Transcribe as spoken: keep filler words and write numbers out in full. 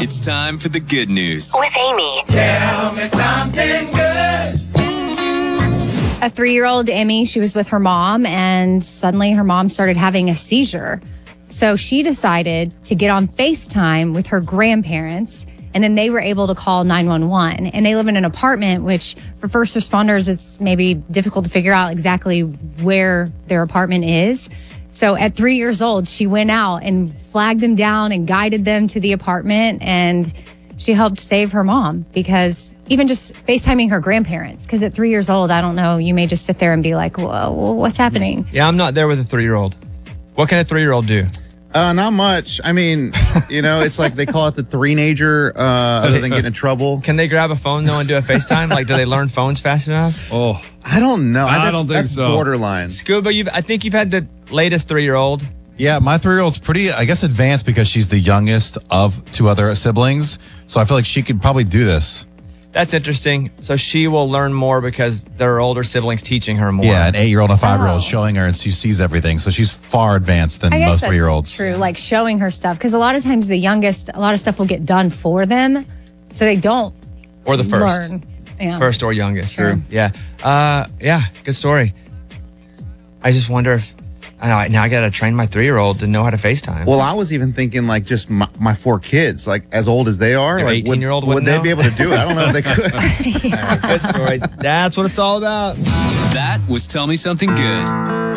It's time for the good news with Amy. Tell me something good. A three-year-old Emmy, she was with her mom, and suddenly her mom started having a seizure. So she decided to get on FaceTime with her grandparents, and then they were able to call nine one one. And they live in an apartment, which for first responders, it's maybe difficult to figure out exactly where their apartment is. So at three years old, she went out and flagged them down and guided them to the apartment, and she helped save her mom, because even just FaceTiming her grandparents, because at three years old, I don't know, you may just sit there and be like, whoa, what's happening? Yeah, I'm not there with a three-year-old. What can a three-year-old do? Uh, not much. I mean, you know, it's like they call it the three-nager, uh, other than getting in trouble. Can they grab a phone, though, and do a FaceTime? Like, do they learn phones fast enough? Oh, I don't know. I that's, don't think that's so. borderline. Scuba, you've, I think you've had the latest three-year-old. Yeah, my three-year-old's pretty, I guess, advanced because she's the youngest of two other siblings. So I feel like she could probably do this. That's interesting. So she will learn more because there are older siblings teaching her more. Yeah, an eight-year-old and a five-year-old Oh. showing her, and she sees everything. So she's far advanced than I guess most that's three-year-olds. true, like showing her stuff, because a lot of times the youngest, a lot of stuff will get done for them, so they don't Or the first. learn. Yeah. First or youngest. Sure. True. Yeah. Uh, yeah, good story. I just wonder if, I know, now I got to train my three-year-old to know how to FaceTime. Well, I was even thinking like just my, my four kids, like as old as they are, Your like would, eighteen-year-old would wouldn't they know? be able to do it? I don't know if they could. Good story. That's what it's all about. That was Tell Me Something Good.